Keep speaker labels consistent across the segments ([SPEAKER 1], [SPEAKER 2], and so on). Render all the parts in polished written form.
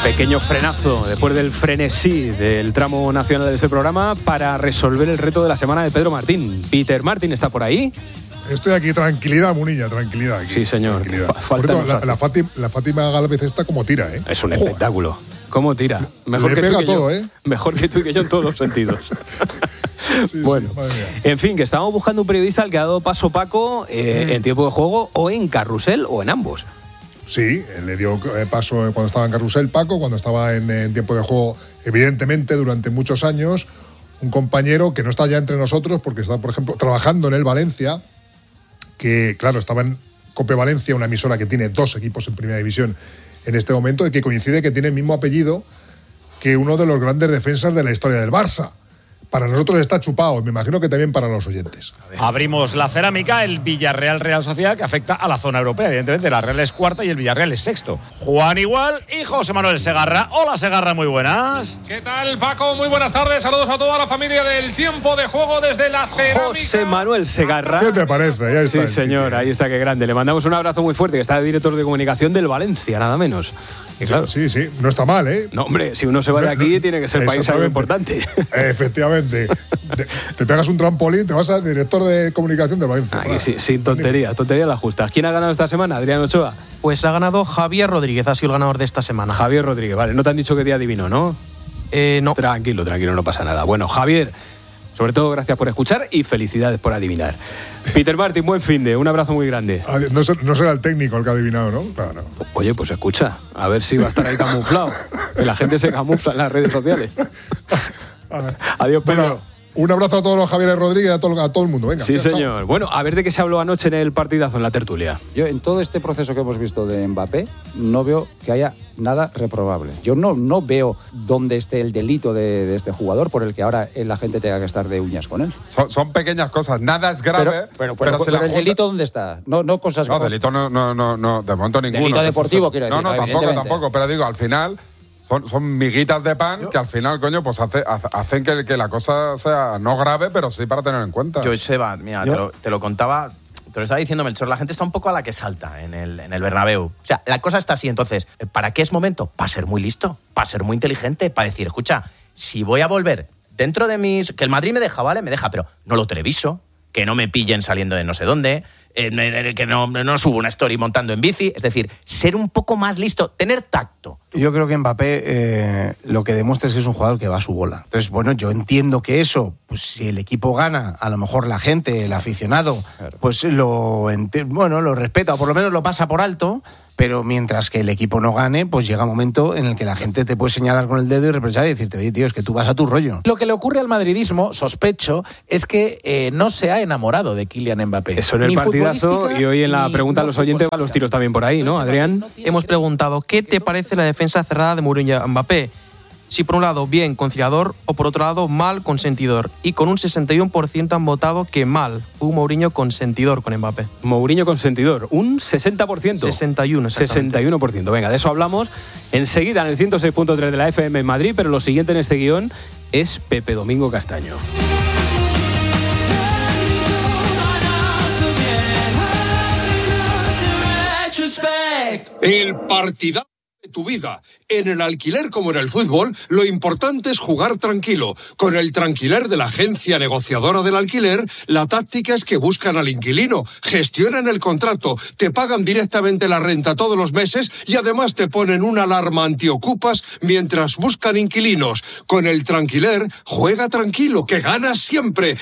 [SPEAKER 1] Pequeño frenazo después del frenesí del tramo nacional de este programa para resolver el reto de la semana de Pedro Martín. Peter Martín está por ahí.
[SPEAKER 2] Estoy aquí, tranquilidad, Munilla, tranquilidad. Aquí,
[SPEAKER 1] sí, señor.
[SPEAKER 2] La Fátima Gálvez está como tira, ¿eh?
[SPEAKER 1] Es un espectáculo. ¿Cómo tira? Mejor
[SPEAKER 2] Le
[SPEAKER 1] que
[SPEAKER 2] pega
[SPEAKER 1] tú y
[SPEAKER 2] todo,
[SPEAKER 1] yo.
[SPEAKER 2] ¿eh?
[SPEAKER 1] Mejor que tú y que yo en todos los sentidos.
[SPEAKER 2] Sí,
[SPEAKER 1] bueno,
[SPEAKER 2] sí,
[SPEAKER 1] en fin, que estábamos buscando un periodista al que ha dado paso Paco en tiempo de juego o en carrusel o en ambos.
[SPEAKER 2] Sí, le dio paso cuando estaba en carrusel Paco, cuando estaba en tiempo de juego, evidentemente, durante muchos años, un compañero que no está ya entre nosotros porque está, por ejemplo, trabajando en el Valencia, que, claro, estaba en Cope Valencia, una emisora que tiene 2 equipos en Primera División en este momento y que coincide que tiene el mismo apellido que uno de los grandes defensas de la historia del Barça. Para nosotros está chupado, y me imagino que también para los oyentes.
[SPEAKER 3] Abrimos la cerámica, el Villarreal Real Sociedad, que afecta a la zona europea. Evidentemente, la Real es cuarta y el Villarreal es sexto. Juan Igual y José Manuel Segarra. Hola, Segarra, muy buenas.
[SPEAKER 4] ¿Qué tal, Paco? Muy buenas tardes. Saludos a toda la familia del tiempo de juego desde la cerámica.
[SPEAKER 1] José Manuel Segarra.
[SPEAKER 2] ¿Qué te parece? Ahí está.
[SPEAKER 1] Sí, señor, ahí está, qué grande. Le mandamos un abrazo muy fuerte, que está de director de comunicación del Valencia, nada menos. Y claro,
[SPEAKER 2] sí, no está mal, ¿eh?
[SPEAKER 1] No, hombre, si uno se va de aquí, tiene que ser país algo importante.
[SPEAKER 2] Efectivamente. Te pegas un trampolín, te vas a director de comunicación del Valencia.
[SPEAKER 1] Aquí sí, sin tonterías las justas. ¿Quién ha ganado esta semana? Adrián Ochoa.
[SPEAKER 5] Pues ha ganado Javier Rodríguez, ha sido el ganador de esta semana.
[SPEAKER 1] Javier Rodríguez, vale. No te han dicho qué día adivino, ¿no?
[SPEAKER 5] No.
[SPEAKER 1] Tranquilo, no pasa nada. Bueno, Javier, sobre todo gracias por escuchar y felicidades por adivinar. Peter Martin, buen finde, un abrazo muy grande.
[SPEAKER 2] No será el técnico el que ha adivinado, ¿no? Claro.
[SPEAKER 1] Oye, pues escucha, a ver si va a estar ahí camuflado. Que la gente se camufla en las redes sociales. Adiós, Pedro.
[SPEAKER 2] Bueno, un abrazo a todos los Javieres Rodríguez, a todo el mundo. Venga,
[SPEAKER 1] sí,
[SPEAKER 2] chao,
[SPEAKER 1] señor.
[SPEAKER 2] Chao.
[SPEAKER 1] Bueno, a ver de qué se habló anoche en el partidazo, en la tertulia.
[SPEAKER 6] Yo, en todo este proceso que hemos visto de Mbappé, no veo que haya nada reprobable. Yo no veo dónde esté el delito de este jugador por el que ahora la gente tenga que estar de uñas con él.
[SPEAKER 7] Son pequeñas cosas, nada es grave.
[SPEAKER 6] Pero el delito, ¿dónde está? No cosas...
[SPEAKER 7] No, delito no, de momento ninguno.
[SPEAKER 6] Delito deportivo, quiero decir.
[SPEAKER 7] No, tampoco, pero digo, al final... Son miguitas de pan que al final, coño, pues hacen que la cosa sea no grave, pero sí para tener en cuenta.
[SPEAKER 8] Yo, Seba, mira, te lo contaba, te lo estaba diciendo Melchor, la gente está un poco a la que salta en el Bernabéu. O sea, la cosa está así, entonces, ¿para qué es momento? Para ser muy listo, para ser muy inteligente, para decir, escucha, si voy a volver dentro de mis... Que el Madrid me deja, ¿vale? Me deja, pero no lo televiso, que no me pillen saliendo de no sé dónde... que no subo una story montando en bici, es decir, ser un poco más listo, tener tacto.
[SPEAKER 9] Yo creo que Mbappé lo que demuestra es que es un jugador que va a su bola. Entonces, bueno, yo entiendo que eso, pues si el equipo gana, a lo mejor la gente, el aficionado, claro, pues lo respeta o por lo menos lo pasa por alto, pero mientras que el equipo no gane, pues llega un momento en el que la gente te puede señalar con el dedo y reprochar y decirte, oye, tío, es que tú vas a tu rollo.
[SPEAKER 10] Lo que le ocurre al madridismo, sospecho, es que no se ha enamorado de Kylian Mbappé.
[SPEAKER 1] Eso en el partidazo, y hoy en la pregunta a los oyentes van los tiros también por ahí, ¿no, Adrián?
[SPEAKER 5] Hemos preguntado, ¿qué te parece la defensa cerrada de Mourinho a Mbappé? Si por un lado bien conciliador o por otro lado mal consentidor. Y con un 61% han votado que mal. Un Mourinho consentidor con Mbappé.
[SPEAKER 1] Mourinho consentidor, un 60%. 61%. Venga, de eso hablamos enseguida en el 106.3 de la FM en Madrid, pero lo siguiente en este guión es Pepe Domingo Castaño.
[SPEAKER 11] El partidazo de tu vida. En el alquiler como en el fútbol, lo importante es jugar tranquilo. Con el Tranquiler de la agencia negociadora del alquiler, la táctica es que buscan al inquilino, gestionan el contrato, te pagan directamente la renta todos los meses y además te ponen una alarma antiocupas mientras buscan inquilinos. Con el Tranquiler, juega tranquilo, que ganas siempre.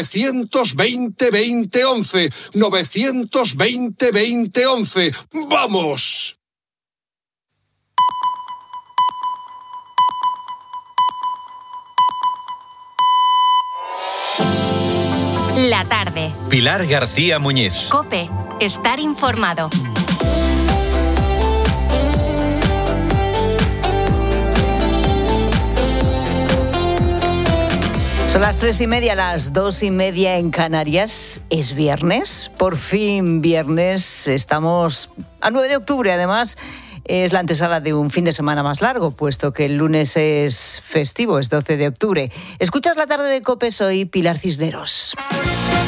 [SPEAKER 11] 920-2011. 920-2011. ¡Vamos!
[SPEAKER 12] La tarde.
[SPEAKER 13] Pilar García Muñiz.
[SPEAKER 12] COPE. Estar informado.
[SPEAKER 14] Son las 3:30, las 2:30 en Canarias. Es viernes, por fin viernes. Estamos a 9 de octubre, además. Es la antesala de un fin de semana más largo, puesto que el lunes es festivo, es 12 de octubre. Escuchas la tarde de COPE, soy Pilar Cisneros.